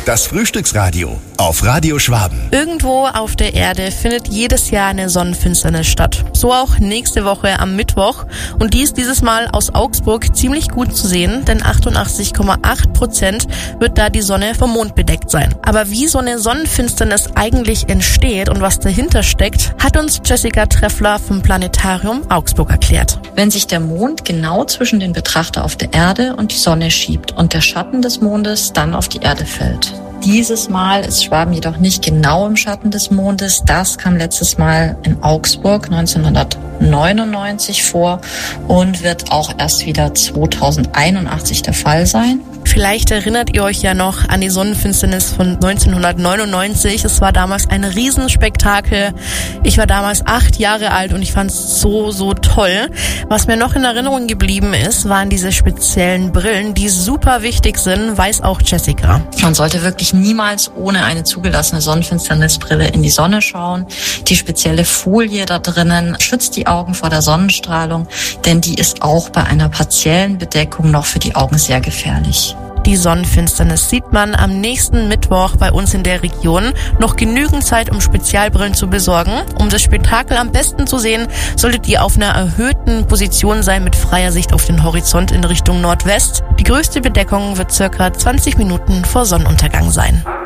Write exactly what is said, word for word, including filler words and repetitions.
Das Frühstücksradio auf Radio Schwaben. Irgendwo auf der Erde findet jedes Jahr eine Sonnenfinsternis statt. So auch nächste Woche am Mittwoch. Und die ist dieses Mal aus Augsburg ziemlich gut zu sehen, denn achtundachtzig Komma acht Prozent wird da die Sonne vom Mond bedeckt sein. Aber wie so eine Sonnenfinsternis eigentlich entsteht und was dahinter steckt, hat uns Jessica Treffler vom Planetarium Augsburg erklärt. Wenn sich der Mond genau zwischen den Betrachter auf der Erde und die Sonne schiebt und der Schatten des Mondes dann auf die Erde fällt. Dieses Mal ist Schwaben jedoch nicht genau im Schatten des Mondes. Das kam letztes Mal in Augsburg neunzehnhundertneunundneunzig vor und wird auch erst wieder zweitausendeinundachtzig der Fall sein. Vielleicht erinnert ihr euch ja noch an die Sonnenfinsternis von neunzehnhundertneunundneunzig. Es war damals ein Riesenspektakel. Ich war damals acht Jahre alt und ich fand es so, so toll. Was mir noch in Erinnerung geblieben ist, waren diese speziellen Brillen, die super wichtig sind, weiß auch Jessica. Man sollte wirklich niemals ohne eine zugelassene Sonnenfinsternisbrille in die Sonne schauen. Die spezielle Folie da drinnen schützt die Augen vor der Sonnenstrahlung, denn die ist auch bei einer partiellen Bedeckung noch für die Augen sehr gefährlich. Die Sonnenfinsternis sieht man am nächsten Mittwoch bei uns in der Region. Noch genügend Zeit, um Spezialbrillen zu besorgen. Um das Spektakel am besten zu sehen, solltet ihr auf einer erhöhten Position sein mit freier Sicht auf den Horizont in Richtung Nordwest. Die größte Bedeckung wird circa zwanzig Minuten vor Sonnenuntergang sein.